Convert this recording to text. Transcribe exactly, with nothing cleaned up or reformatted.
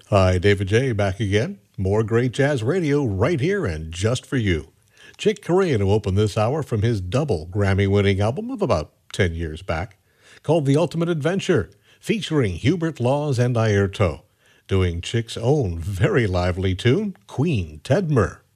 Hi, David J. back again. More great jazz radio right here and just for you. Chick Corea to open this hour from his double Grammy-winning album of about ten years back, called The Ultimate Adventure, featuring Hubert Laws and Airto, doing Chick's own very lively tune, Queen Tedmer.